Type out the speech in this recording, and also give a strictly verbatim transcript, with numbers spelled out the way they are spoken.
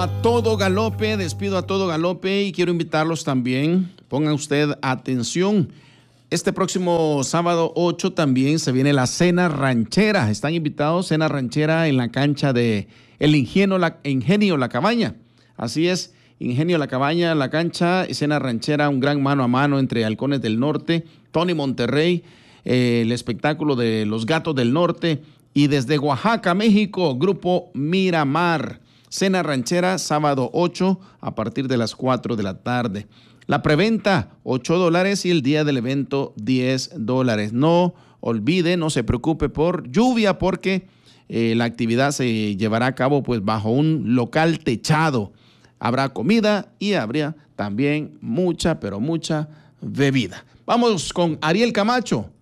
a todo galope, despido a todo galope y quiero invitarlos también, ponga usted atención, este próximo sábado ocho también se viene la cena ranchera, están invitados, cena ranchera en la cancha de el Ingenio La, Ingenio La Cabaña, así es, Ingenio La Cabaña, la cancha, cena ranchera, un gran mano a mano entre Halcones del Norte, Tony Monterrey, eh, el espectáculo de los Gatos del Norte y desde Oaxaca, México, Grupo Miramar. Cena ranchera, sábado ocho, a partir de las cuatro de la tarde. La preventa, ocho dólares y el día del evento, diez dólares. No olvide, no se preocupe por lluvia porque eh, la actividad se llevará a cabo pues bajo un local techado. Habrá comida y habría también mucha, pero mucha bebida. Vamos con Ariel Camacho